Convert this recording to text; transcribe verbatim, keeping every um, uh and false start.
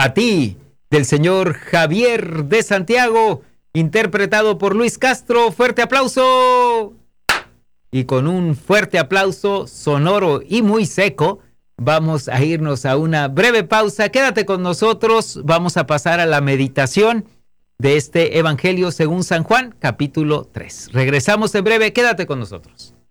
a ti, del señor Javier de Santiago, interpretado por Luis Castro. Fuerte aplauso. Y con un fuerte aplauso sonoro y muy seco, vamos a irnos a una breve pausa. Quédate con nosotros, vamos a pasar a la meditación de este Evangelio según San Juan, capítulo tres. Regresamos en breve, quédate con nosotros.